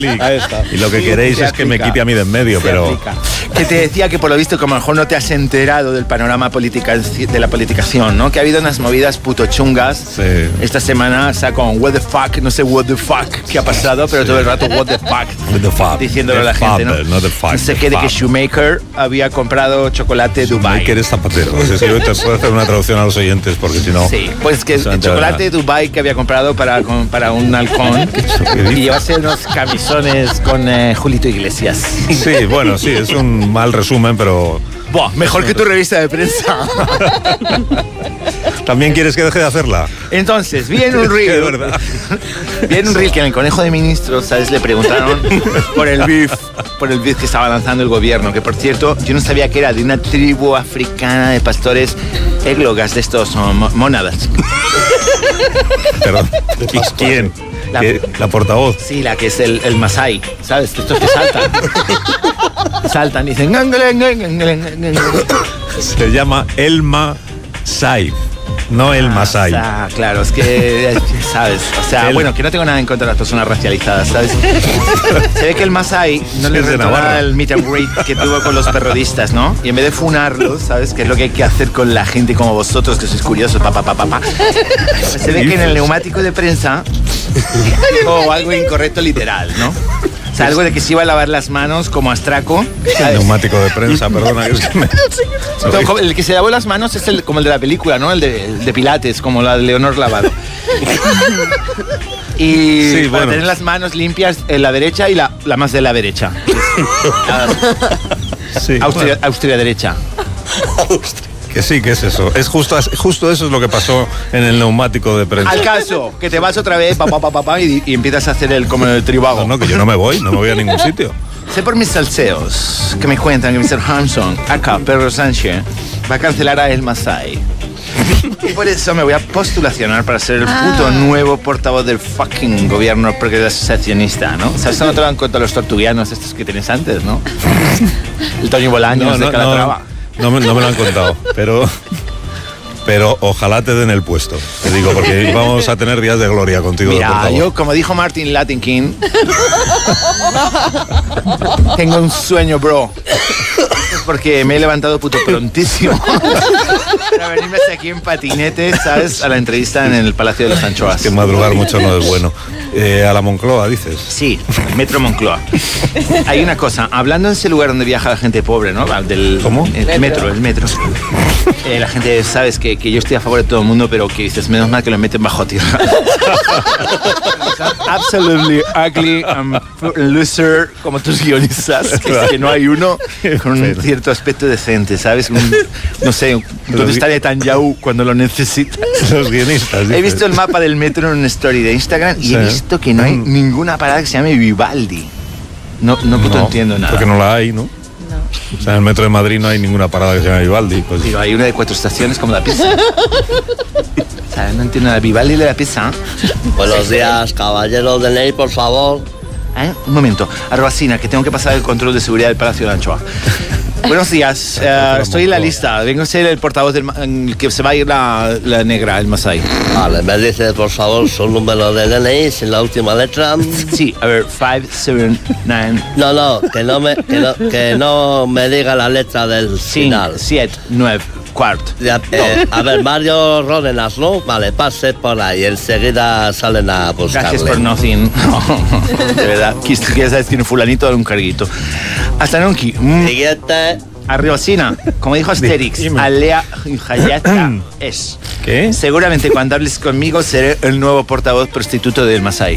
Ahí está. Y lo que queréis es que me quite a mí de en medio, pero... Que te decía que por lo visto, como a lo mejor no te has enterado del panorama de la politicación, ¿no? Que ha habido unas movidas puto chungas. Sí. Esta semana, o sea, con what the fuck, no sé what the fuck qué ha pasado, pero todo el rato what the fuck. What the fuck. Diciéndolo a la gente, ¿no? No the fuck. No sé qué, de que Shoemaker había comprado chocolate Dubai. Shoemaker es zapatero. No sé si te puedo hacer una traducción a los oyentes, porque si no... Sí, pues que el chocolate Dubai que había comprado para un halcón y llevarse unos camisones con Julito Iglesias. Sí, bueno, sí, es un mal resumen, pero... Buah, mejor que tu revista de prensa. ¿También quieres que deje de hacerla? Entonces, vi en un reel. Vi en un reel que en el Conejo de Ministros, ¿sabes? Le preguntaron por el beef que estaba lanzando el gobierno, que por cierto, yo no sabía que era de una tribu africana de pastores églogas de estos mónadas. Perdón, ¿quién? ¿La portavoz? Sí, la que es el Masai, ¿sabes? Estos que saltan. Saltan y dicen... Se llama el Masai, no el Masai. Claro, es que, ¿sabes? O sea, bueno, que no tengo nada en contra de las personas racializadas, ¿sabes? Se ve que el Masai no le rentó nada el meet and greet que tuvo con los perrodistas, ¿no? Y en vez de funarlos, ¿sabes? Que es lo que hay que hacer con la gente como vosotros, que sois curiosos, se ve que en el neumático de prensa o algo incorrecto literal, ¿no? O sea, algo de que se iba a lavar las manos como astraco. El neumático de prensa, perdona. Que es que el que se lavó las manos es como el de la película, ¿no? El de Pilates, como la de Leonor Lavado. Y sí, para tener las manos limpias en la derecha y la más de la derecha. Sí, Austria derecha. Que sí, que es eso. Es justo eso es lo que pasó en el neumático de prensa. Al caso, que te vas otra vez y empiezas a hacer como el tribago. No, que yo no me voy a ningún sitio. Sé por mis salseos que me cuentan que Mr. Hampson, acá Pedro Sánchez, va a cancelar a El Masai. Y por eso me voy a postulacionar para ser el puto nuevo portavoz del fucking gobierno asociacionista, ¿no? O sea, eso no te lo dan cuenta los tortuguianos estos que tienes antes, ¿no? El Toño Bolaños de Calatrava. No me lo han contado, pero ojalá te den el puesto, te digo, porque vamos a tener días de gloria contigo. Mira, yo, como dijo Martin Latin King, tengo un sueño, bro. Porque me he levantado puto prontísimo para venirme hasta aquí en patinete, ¿sabes? A la entrevista en el Palacio de los Anchoas. Es que madrugar mucho no es bueno. A la Moncloa, dices. Sí, Metro Moncloa. Hay una cosa, hablando en ese lugar donde viaja la gente pobre, ¿no? ¿Cómo? El metro. La gente, sabes que yo estoy a favor de todo el mundo, pero que dices, menos mal que lo meten bajo tierra. Absolutely ugly and loser, como tus guionistas, que no hay uno con un cierto aspecto decente, ¿sabes? No sé, ¿dónde está Netanyahu cuando lo necesitas? Los guionistas. He visto el mapa del metro en una story de Instagram y he visto que no hay ninguna parada que se llame Vivaldi. No entiendo nada. Porque no la hay, ¿no? O sea, en el metro de Madrid no hay ninguna parada que se llame Vivaldi. Pues. Pero hay una de 4 estaciones como la pizza. O sea, no entiendo nada. Vivaldi de la pizza. Buenos días, caballero de ley, por favor. Un momento. Arbacina, que tengo que pasar el control de seguridad del Palacio de la Anchoa. Buenos días, estoy en la lista. Vengo a ser el portavoz que se va a ir la negra, el Masai. Vale, me dice por favor su número de DNI sin la última letra. Sí, a ver, 579. No, que no me diga la letra del final. 7, 9, cuarto. A ver, Mario Ródenas, ¿no? Vale, pase por ahí, enseguida salen a buscarle. Gracias por nothing. De verdad, quieres decir un fulanito de un carguito. Hasta nunca. Siguiente. Arribacina, como dijo Asterix, Alea Hayata es. ¿Qué? Seguramente cuando hables conmigo seré el nuevo portavoz prostituto del Masai.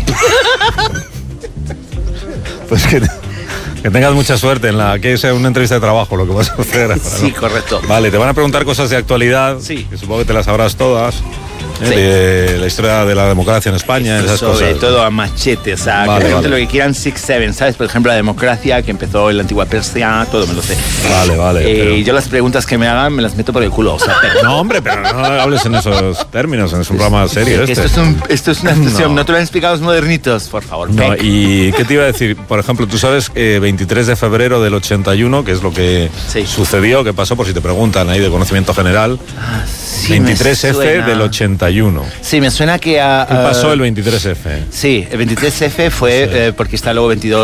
Pues que tengas mucha suerte que sea una entrevista de trabajo lo que vas a hacer ahora, ¿no? Sí, correcto. Vale, te van a preguntar cosas de actualidad, sí, que supongo que te las sabrás todas. Sí. De la historia de la democracia en España, esas cosas. Sobre todo a machete, o sea, vale, lo que quieran 6-7, ¿sabes? Por ejemplo, la democracia que empezó en la antigua Persia, todo me lo sé. Vale. Yo las preguntas que me hagan me las meto por el culo, o sea, No, hombre, pero no hables en esos términos, es un programa serio Esto es una expresión, no te lo han explicado los modernitos, por favor. No, y ¿qué te iba a decir? Por ejemplo, tú sabes que 23 de febrero del 81, que es lo que sucedió, que pasó, por si te preguntan ahí de conocimiento general, sí, 23F del 81. 31. Sí, me suena que ¿Qué pasó el 23F? Sí, el 23F fue porque está luego 22